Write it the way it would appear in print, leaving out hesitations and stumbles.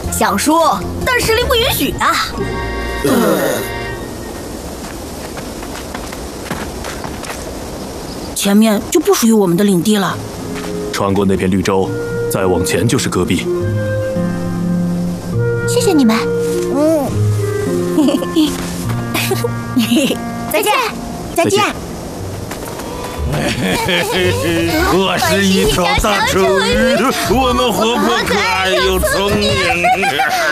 想说，但实力不允许啊。 前面就不属于我们的领地了。 穿过那片绿洲，再往前就是戈壁。 谢谢你们。 再见， 再见。 我是一条大丑鱼，我们活泼可爱又聪明。